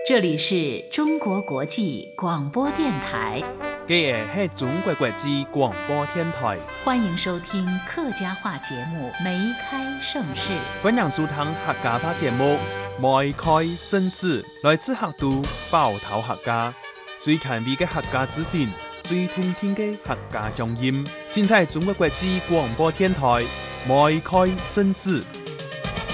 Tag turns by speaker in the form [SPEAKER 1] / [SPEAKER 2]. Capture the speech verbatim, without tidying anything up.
[SPEAKER 1] 这里是中国国际广播电台。
[SPEAKER 2] 这是中国国际广播电台，
[SPEAKER 1] 欢迎收听客家话节目《梅开盛世》。
[SPEAKER 2] 欢迎收听客家话节目《梅开盛世》，来自客都包头客家，最权威的客家资讯，最通天的客家乡音。现在中国国际广播电台《梅开盛世》。